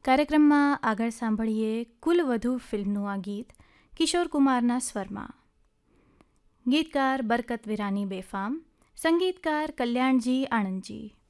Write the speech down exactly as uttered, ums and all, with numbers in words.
કાર્યક્રમમાં આગળ સાંભળીએ કુલવધુ ફિલ્મનું આ ગીત કિશોર કુમારના સ્વરમાં. ગીતકાર બરકત વિરાની બેફામ, સંગીતકાર કલ્યાણજી આણંદજી.